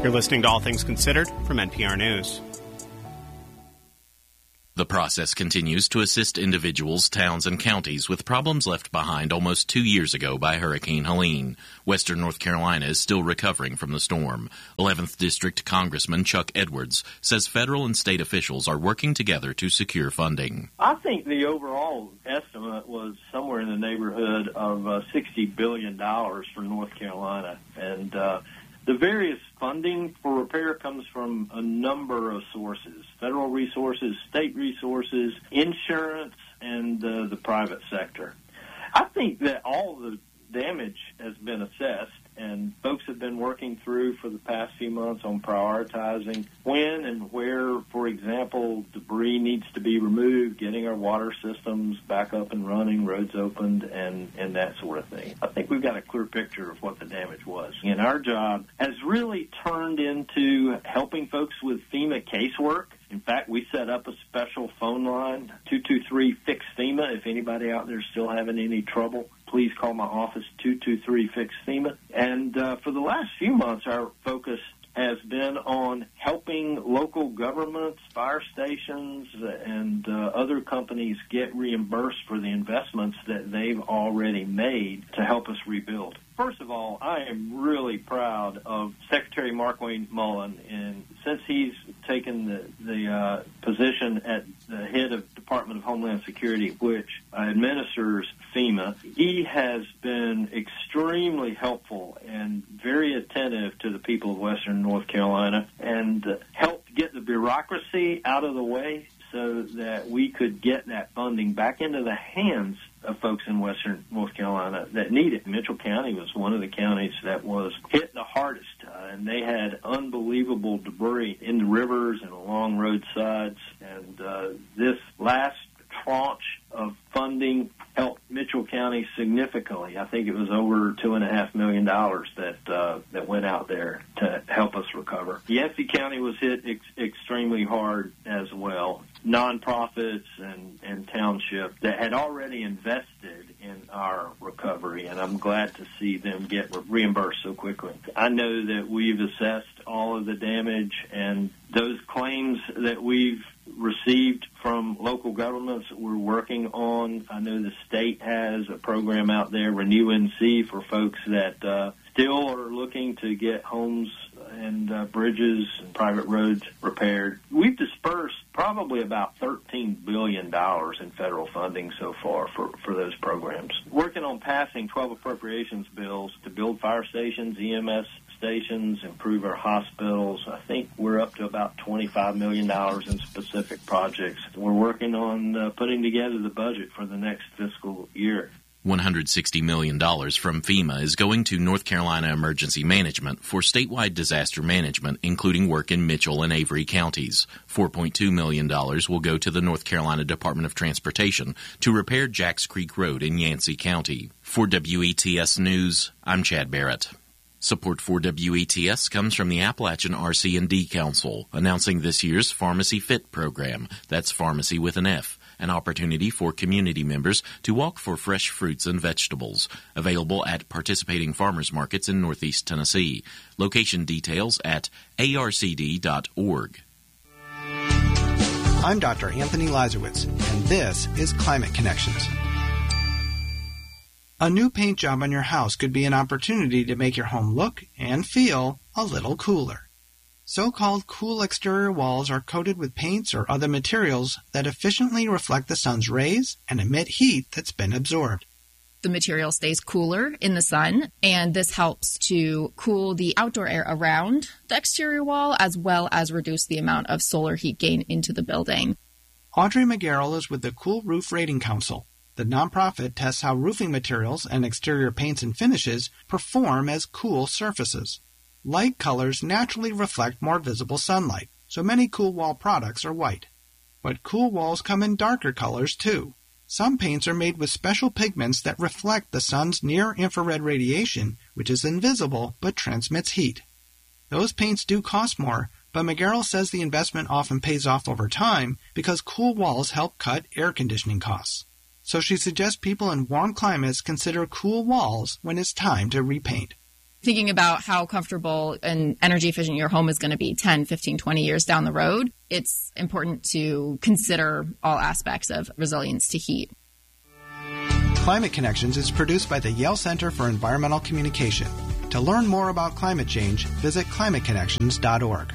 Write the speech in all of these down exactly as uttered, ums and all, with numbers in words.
You're listening to All Things Considered from N P R News. The process continues to assist individuals, towns, and counties with problems left behind almost two years ago by Hurricane Helene. Western North Carolina is still recovering from the storm. eleventh District Congressman Chuck Edwards says federal and state officials are working together to secure funding. I think the overall estimate was somewhere in the neighborhood of uh, sixty billion dollars for North Carolina. And uh, the various funding for repair comes from a number of sources: federal resources, state resources, insurance, and uh, the private sector. I think that all the damage has been assessed, and folks have been working through for the past few months on prioritizing when and where, for example, debris needs to be removed, getting our water systems back up and running, roads opened, and, and that sort of thing. I think we've got a clear picture of what the damage was. And our job has really turned into helping folks with FEMA casework. In fact, we set up a special phone line, two two three, fix FEMA. If anybody out there is still having any trouble, please call my office, two two three, fix FEMA. And uh, for the last few months, our focus has been on helping local governments, fire stations, and uh, other companies get reimbursed for the investments that they've already made to help us rebuild. First of all, I am really proud of Secretary Markwayne Mullin, and since he's taken the, the uh, position at the head of Department of Homeland Security, which administers FEMA, he has been extremely helpful and very attentive to the people of Western North Carolina and uh, helped get the bureaucracy out of the way so that we could get that funding back into the hands of folks in Western North Carolina that need it. Mitchell County was one of the counties that was hit the hardest, uh, and they had unbelievable debris in the rivers and along roadsides. And uh, this last tranche of funding helped Mitchell County significantly. I think it was over two and a half million dollars that uh, that went out there to help us recover. Yancey County was hit ex- extremely hard as well. Nonprofits and, and township that had already invested in our recovery, and I'm glad to see them get reimbursed so quickly. I know that we've assessed all of the damage, and those claims that we've received from local governments we're working on. I know the state has a program out there, Renew N C, for folks that uh, still are looking to get homes and uh, bridges and private roads repaired. We've dispersed probably about thirteen billion dollars in federal funding so far for, for those programs. Working on passing twelve appropriations bills to build fire stations, E M S stations, improve our hospitals. I think we're up to about twenty-five million dollars in specific projects. We're working on uh, putting together the budget for the next fiscal year. one hundred sixty million dollars from FEMA is going to North Carolina Emergency Management for statewide disaster management, including work in Mitchell and Avery counties. four point two million dollars will go to the North Carolina Department of Transportation to repair Jacks Creek Road in Yancey County. For W E T S News, I'm Chad Barrett. Support for W E T S comes from the Appalachian R C and D Council, announcing this year's Pharmacy Fit program. That's pharmacy with an F. An opportunity for community members to walk for fresh fruits and vegetables. Available at participating farmers markets in Northeast Tennessee. Location details at A R C D dot org. I'm Doctor Anthony Lazarowitz, and this is Climate Connections. A new paint job on your house could be an opportunity to make your home look and feel a little cooler. So-called cool exterior walls are coated with paints or other materials that efficiently reflect the sun's rays and emit heat that's been absorbed. The material stays cooler in the sun, and this helps to cool the outdoor air around the exterior wall as well as reduce the amount of solar heat gain into the building. Audrey McGarrell is with the Cool Roof Rating Council. The nonprofit tests how roofing materials and exterior paints and finishes perform as cool surfaces. Light colors naturally reflect more visible sunlight, so many cool wall products are white. But cool walls come in darker colors too. Some paints are made with special pigments that reflect the sun's near-infrared radiation, which is invisible but transmits heat. Those paints do cost more, but McGarrell says the investment often pays off over time because cool walls help cut air conditioning costs. So she suggests people in warm climates consider cool walls when it's time to repaint. thinking about how comfortable and energy efficient your home is going to be ten, fifteen, twenty years down the road, it's important to consider all aspects of resilience to heat. Climate Connections is produced by the Yale Center for Environmental Communication. To learn more about climate change, visit climate connections dot org.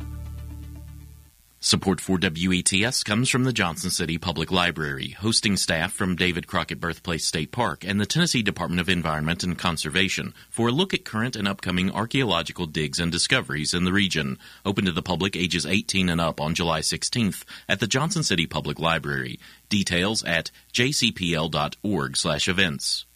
Support for W E T S comes from the Johnson City Public Library, hosting staff from David Crockett Birthplace State Park and the Tennessee Department of Environment and Conservation for a look at current and upcoming archaeological digs and discoveries in the region. Open to the public ages eighteen and up on July sixteenth at the Johnson City Public Library. Details at j c p l dot org slash events.